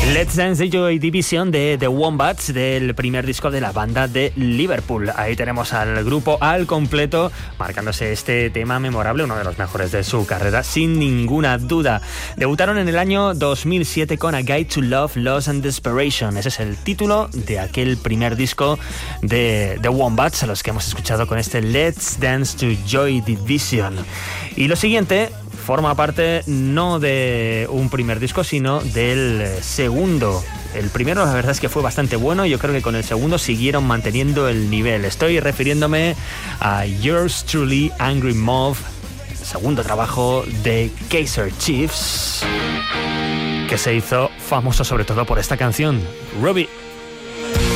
Let's Dance de Joy Division de The Wombats, del primer disco de la banda de Liverpool. Ahí tenemos al grupo al completo, marcándose este tema memorable, uno de los mejores de su carrera, sin ninguna duda. Debutaron en el año 2007 con A Guide to Love, Loss and Desperation. Ese es el título de aquel primer disco de The Wombats, a los que hemos escuchado con este Let's Dance to Joy Division. Y lo siguiente forma parte no de un primer disco, sino del segundo. El primero, la verdad es que fue bastante bueno. Yo creo que con el segundo siguieron manteniendo el nivel. Estoy refiriéndome a Yours Truly, Angry Mob, segundo trabajo de Kaiser Chiefs, que se hizo famoso sobre todo por esta canción, Ruby.